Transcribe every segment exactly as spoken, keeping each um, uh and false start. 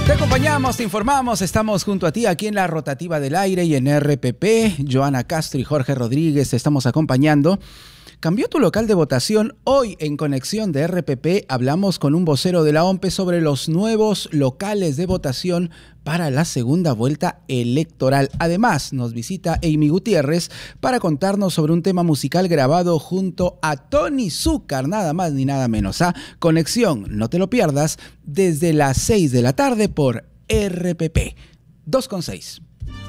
Te acompañamos, te informamos, estamos junto a ti aquí en la rotativa del aire y en R P P. Joana Castro y Jorge Rodríguez te estamos acompañando. ¿Cambió tu local de votación? Hoy en Conexión de R P P hablamos con un vocero de la O M P E sobre los nuevos locales de votación para la segunda vuelta electoral. Además, nos visita Amy Gutiérrez para contarnos sobre un tema musical grabado junto a Tony Zúcar, nada más ni nada menos. ¿Ah? Conexión, no te lo pierdas, desde las seis de la tarde por R P P. dos con seis.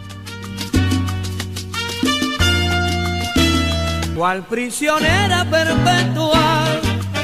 Cual prisionera perpetua.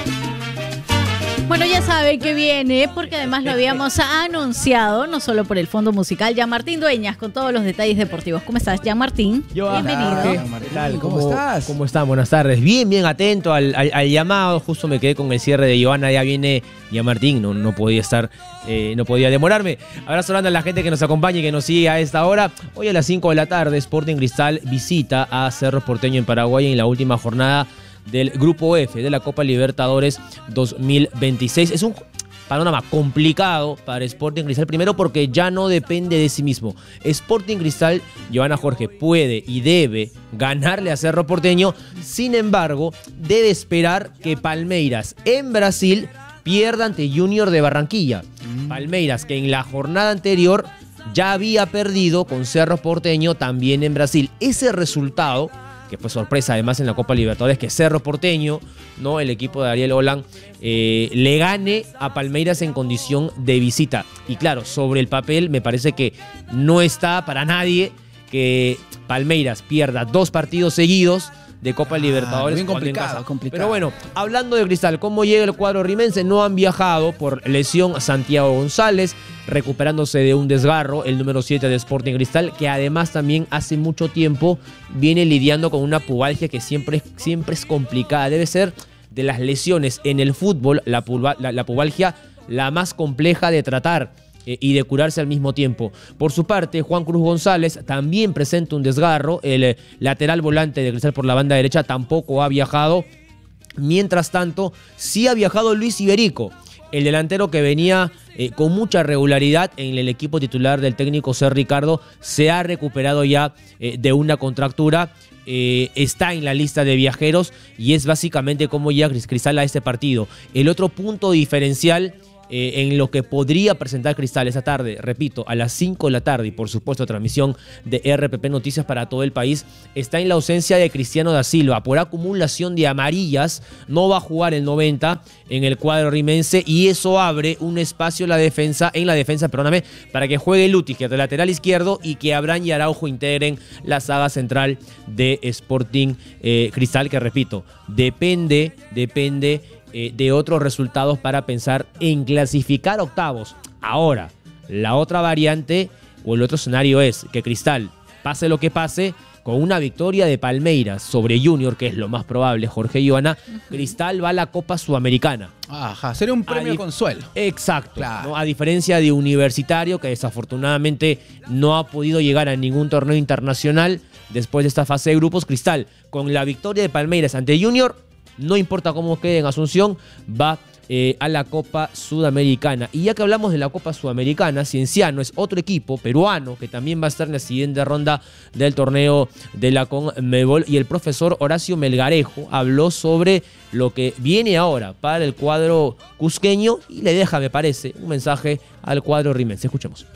Bueno, ya saben que viene, porque además lo habíamos anunciado, no solo por el fondo musical, Jean-Martín Dueñas, con todos los detalles deportivos. ¿Cómo estás, Jean-Martín? Bienvenido. ¿Qué tal? ¿Cómo, ¿Cómo estás? ¿Cómo están? Buenas tardes. Bien, bien atento al, al, al llamado. Justo me quedé con el cierre de Joana. Ya viene Jean-Martín. No, no podía estar, eh, no podía demorarme. Abrazo grande a la gente que nos acompaña y que nos sigue a esta hora. Hoy a las cinco de la tarde, Sporting Cristal visita a Cerro Porteño en Paraguay en la última jornada del Grupo F de la Copa Libertadores dos mil veintiséis. Es un panorama complicado para Sporting Cristal, primero porque ya no depende de sí mismo. Sporting Cristal, Joana, Jorge, puede y debe ganarle a Cerro Porteño. Sin embargo, debe esperar que Palmeiras en Brasil pierda ante Junior de Barranquilla. Mm. Palmeiras, que en la jornada anterior ya había perdido con Cerro Porteño también en Brasil. Ese resultado, que fue sorpresa además en la Copa Libertadores, que Cerro Porteño, ¿no?, el equipo de Ariel Holland, eh, le gane a Palmeiras en condición de visita. Y claro, sobre el papel me parece que no está para nadie que Palmeiras pierda dos partidos seguidos de Copa ah, Libertadores. Bien complicado, complicado. Pero bueno, hablando de Cristal, ¿cómo llega el cuadro rimense? No han viajado por lesión Santiago González, recuperándose de un desgarro, el número siete de Sporting Cristal, que además también hace mucho tiempo viene lidiando con una pubalgia que siempre, siempre es complicada. Debe ser de las lesiones en el fútbol, la, pulva, la, la pubalgia la más compleja de tratar y de curarse al mismo tiempo. Por su parte, Juan Cruz González también presenta un desgarro. El lateral volante de Cristal por la banda derecha tampoco ha viajado. Mientras tanto, sí ha viajado Luis Iberico, el delantero que venía eh, con mucha regularidad en el equipo titular del técnico Ser Ricardo. Se ha recuperado ya eh, de una contractura. Eh, está en la lista de viajeros y es básicamente como llega Cristal a este partido. El otro punto diferencial Eh, en lo que podría presentar Cristal esa tarde, repito, a las cinco de la tarde, y por supuesto transmisión de R P P Noticias para todo el país, está en la ausencia de Cristiano da Silva. Por acumulación de amarillas no va a jugar el noventa en el cuadro rimense, y eso abre un espacio en la defensa, en la defensa, perdóname, para que juegue Lutiger de lateral izquierdo y que Abraham y Araujo integren la saga central de Sporting eh, Cristal, que repito, depende, depende de otros resultados para pensar en clasificar octavos. Ahora, la otra variante o el otro escenario es que Cristal, pase lo que pase, con una victoria de Palmeiras sobre Junior, que es lo más probable, Jorge y Joana, Cristal va a la Copa Sudamericana. Ajá, sería un premio de consuelo. Exacto, claro. ¿no? A diferencia de Universitario, que desafortunadamente no ha podido llegar a ningún torneo internacional después de esta fase de grupos, Cristal, con la victoria de Palmeiras ante Junior, no importa cómo quede en Asunción, va eh, a la Copa Sudamericana. Y ya que hablamos de la Copa Sudamericana, Cienciano es otro equipo peruano que también va a estar en la siguiente ronda del torneo de la CONMEBOL. Y el profesor Horacio Melgarejo habló sobre lo que viene ahora para el cuadro cusqueño y le deja, me parece, un mensaje al cuadro rimense. Escuchemos.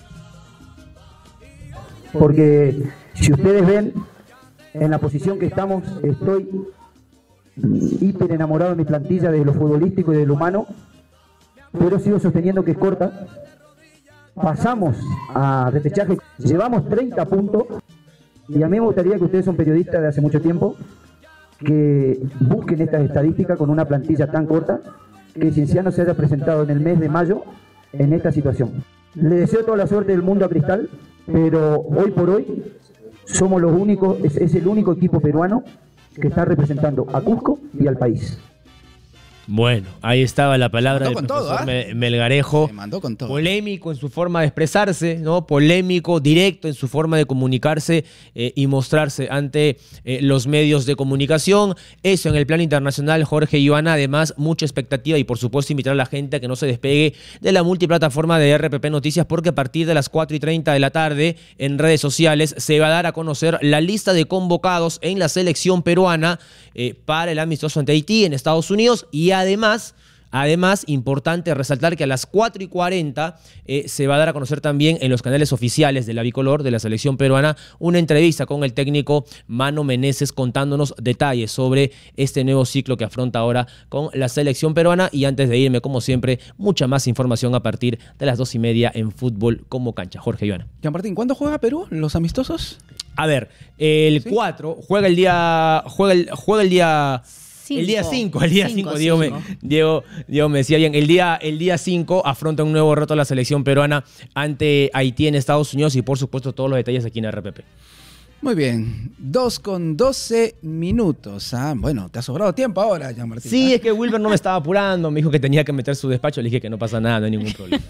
Porque si ustedes ven en la posición que estamos, estoy hiper enamorado de mi plantilla, de lo futbolístico y de lo humano, pero sigo sosteniendo que es corta. Pasamos a repechaje, llevamos treinta puntos, y a mí me gustaría que ustedes son periodistas de hace mucho tiempo, que busquen estas estadísticas con una plantilla tan corta, que Cienciano se haya presentado en el mes de mayo en esta situación. Le deseo toda la suerte del mundo a Cristal, pero hoy por hoy somos los únicos, es, es el único equipo peruano que está representando a Cusco y al país. Bueno, ahí estaba la palabra del con profesor todo, ¿eh? Melgarejo. Se mandó con todo. Polémico en su forma de expresarse, ¿no? Polémico, directo en su forma de comunicarse eh, y mostrarse ante eh, los medios de comunicación. Eso en el plano internacional, Jorge y Joana. Además, mucha expectativa y, por supuesto, invitar a la gente a que no se despegue de la multiplataforma de R P P Noticias, porque a partir de las cuatro y treinta de la tarde en redes sociales se va a dar a conocer la lista de convocados en la selección peruana eh, para el amistoso ante Haití en Estados Unidos. Y además, además, importante resaltar que a las cuatro y cuarenta eh, se va a dar a conocer también en los canales oficiales de la bicolor de la selección peruana una entrevista con el técnico Mano Meneses contándonos detalles sobre este nuevo ciclo que afronta ahora con la selección peruana. Y antes de irme, como siempre, mucha más información a partir de las dos y media en Fútbol como Cancha. Jorge y Joana. Jean-Martín, ¿cuándo juega Perú los amistosos? A ver, el ¿Sí? cuatro juega el día... Juega el, juega el día... Cinco. El día cinco, el día cinco, Cinco, Diego, me, cinco. Diego, Diego me decía bien, el día el día cinco afronta un nuevo reto a la selección peruana ante Haití en Estados Unidos y por supuesto todos los detalles aquí en R P P. Muy bien, dos con doce minutos. Ah, bueno, te ha sobrado tiempo ahora, Jean-Martín. Sí, ¿eh? es que Wilber no me estaba apurando, me dijo que tenía que meter su despacho, le dije que no pasa nada, no hay ningún problema.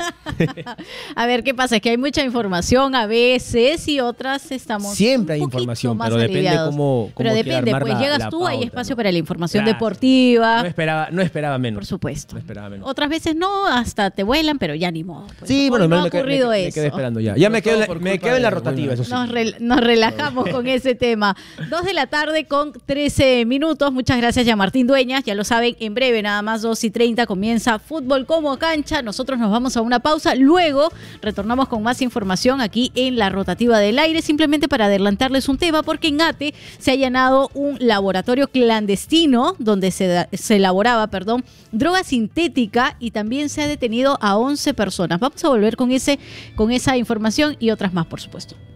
A ver, ¿qué pasa? Es que hay mucha información a veces y otras estamos Siempre hay un poquito información, más pero depende aliviados. cómo- cómo Pero quiera depende, armar pues la- llegas la tú, hay pauta, espacio ¿no? para la información Claro. deportiva. No esperaba, no esperaba menos. Por supuesto. No esperaba menos. Otras veces no, hasta te vuelan, pero ya ni modo. pues. Sí, Hoy bueno, no me, ha me, quedé- ocurrido me, me eso. quedé esperando ya. Ya me Sobre quedo, todo en por la- me culpa quedo en la de rotativa, Wilmer. eso sí. Nos, rel- nos relajamos con ese tema. Dos de la tarde con trece minutos. Muchas gracias, ya Martín Dueñas. Ya lo saben, en breve, nada más dos y treinta, comienza Fútbol como Cancha. Nosotros nos vamos a una pausa. Luego retornamos con más información aquí en la rotativa del aire. Simplemente para adelantarles un tema, porque en ATE se ha allanado un laboratorio clandestino donde se, da- se elaboraba, perdón, droga sintética y también se ha detenido a once personas. Vamos a volver con, ese, con esa información y otras más, por supuesto.